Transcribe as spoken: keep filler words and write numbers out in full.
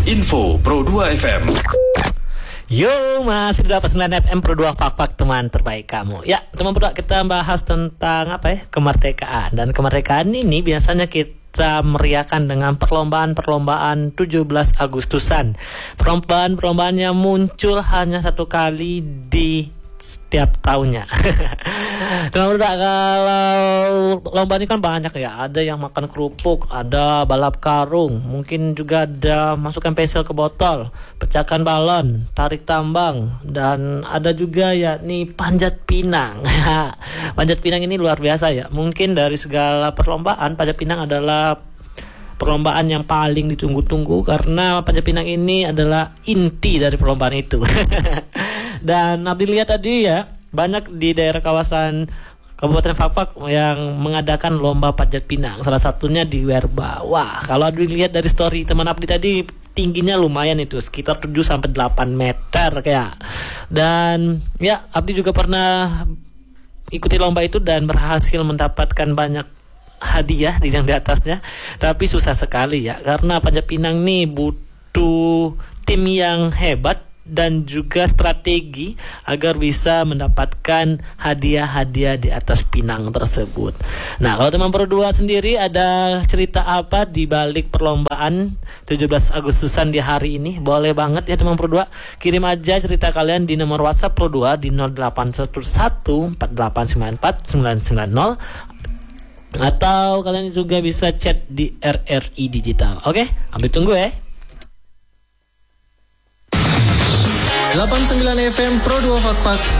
Info Pro dua F M. Yo, masih di delapan puluh sembilan F M Pro dua, Fak-Fak teman terbaik kamu. Ya, teman Pro, kita bahas tentang apa ya? Kemerdekaan. Dan kemerdekaan ini biasanya kita meriahkan dengan perlombaan-perlombaan tujuh belas Agustusan. Perlombaan-perlombaan yang muncul hanya satu kali di setiap tahunnya. Nah, udah, kalau lomba ini kan banyak ya. Ada yang makan kerupuk, ada balap karung, mungkin juga ada masukkan pensil ke botol, pecahkan balon, tarik tambang, dan ada juga yakni panjat pinang. Panjat pinang ini luar biasa ya. Mungkin dari segala perlombaan, panjat pinang adalah perlombaan yang paling ditunggu-tunggu karena panjat pinang ini adalah inti dari perlombaan itu. Dan Nabi lihat tadi ya, banyak di daerah kawasan Kabupaten Fak-Fak yang mengadakan lomba panjat pinang. Salah satunya di Werba. Wah, kalau dilihat dari story teman Abdi tadi, tingginya lumayan itu, sekitar tujuh sampai delapan meter kayak. Dan ya, Abdi juga pernah ikuti lomba itu dan berhasil mendapatkan banyak hadiah di yang di atasnya. Tapi susah sekali ya, karena panjat pinang nih butuh tim yang hebat dan juga strategi agar bisa mendapatkan hadiah-hadiah di atas pinang tersebut. Nah, kalau teman Pro dua sendiri ada cerita apa di balik perlombaan tujuh belas Agustusan di hari ini? Boleh banget ya teman Pro dua, kirim aja cerita kalian di nomor WhatsApp Pro dua di nol delapan satu satu empat delapan sembilan empat sembilan sembilan nol, atau kalian juga bisa chat di R R I Digital. Oke, ambil tunggu ya. delapan puluh sembilan F M Pro dua Fak-Fak